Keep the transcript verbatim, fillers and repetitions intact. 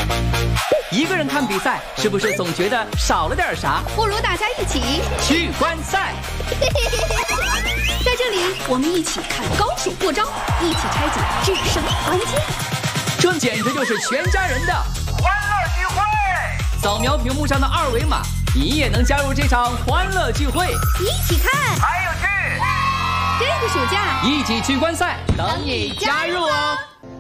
一个人看比赛，是不是总觉得少了点啥？ 不如大家一起去观赛。 在这里，我们一起看高手过招，一起拆解制胜关键。 这简直就是全家人的欢乐聚会！ 扫描屏幕上的二维码，你也能加入这场欢乐聚会。 一起看， 还有剧， 这个暑假一起去观赛，等你加入哦。